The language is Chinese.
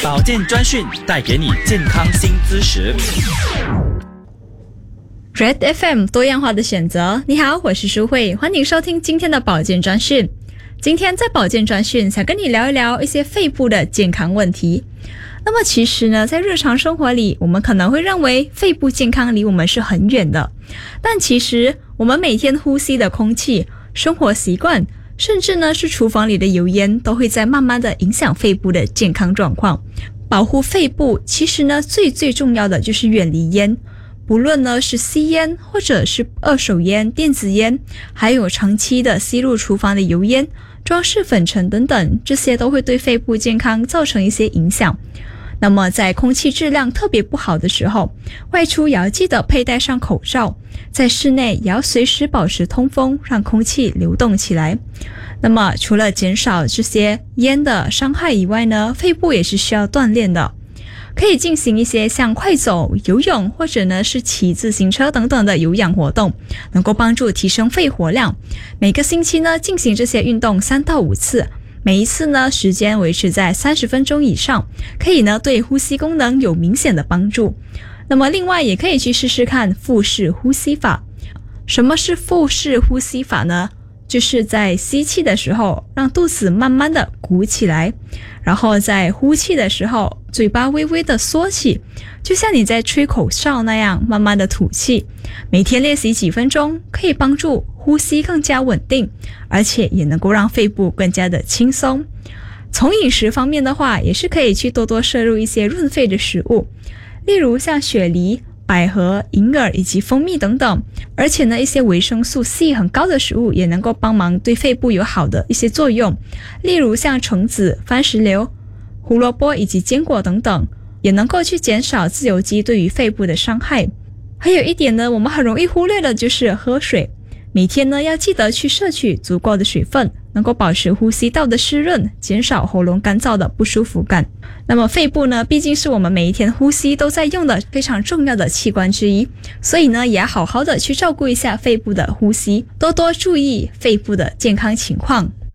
保健专讯带给你健康新知识。 Red FM 多样化的选择。你好，我是舒慧，欢迎收听今天的保健专讯。今天在保健专讯想跟你聊一聊一些肺部的健康问题。那么其实呢，在日常生活里，我们可能会认为肺部健康离我们是很远的，但其实我们每天呼吸的空气、生活习惯，甚至呢是厨房里的油烟，都会在慢慢的影响肺部的健康状况。保护肺部，其实呢最重要的就是远离烟。不论呢是吸烟，或者是二手烟、电子烟，还有长期的吸入厨房的油烟、装饰粉尘等等，这些都会对肺部健康造成一些影响。那么在空气质量特别不好的时候，外出也要记得佩戴上口罩，在室内也要随时保持通风，让空气流动起来。那么除了减少这些烟的伤害以外呢，肺部也是需要锻炼的。可以进行一些像快走、游泳或者呢是骑自行车等等的有氧活动，能够帮助提升肺活量。每个星期呢进行这些运动3到5次，每一次呢时间维持在30分钟以上，可以呢对呼吸功能有明显的帮助。那么另外也可以去试试看腹式呼吸法。什么是腹式呼吸法呢？就是在吸气的时候让肚子慢慢的鼓起来，然后在呼气的时候嘴巴微微的缩起，就像你在吹口哨那样慢慢的吐气。每天练习几分钟，可以帮助呼吸更加稳定，而且也能够让肺部更加的轻松。从饮食方面的话，也是可以去多多摄入一些润肺的食物，例如像雪梨、百合、银耳以及蜂蜜等等。而且呢，一些维生素 C 很高的食物也能够帮忙对肺部有好的一些作用，例如像橙子、番石榴、胡萝卜以及坚果等等，也能够去减少自由基对于肺部的伤害。还有一点呢，我们很容易忽略的就是喝水。每天呢要记得去摄取足够的水分，能够保持呼吸道的湿润，减少喉咙干燥的不舒服感。那么肺部呢，毕竟是我们每一天呼吸都在用的非常重要的器官之一，所以呢也要好好的去照顾一下肺部的呼吸，多多注意肺部的健康情况。